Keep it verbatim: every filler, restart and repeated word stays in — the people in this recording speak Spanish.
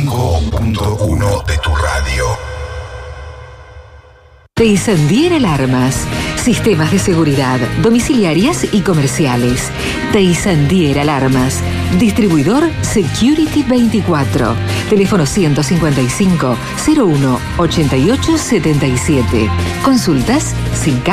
cinco punto uno de tu radio. Teisandier Alarmas. Sistemas de seguridad domiciliarias y comerciales. Teisandier Alarmas. Distribuidor Security veinticuatro. Teléfono ciento cincuenta y cinco, cero uno, ochenta y ocho setenta y siete. Consultas sin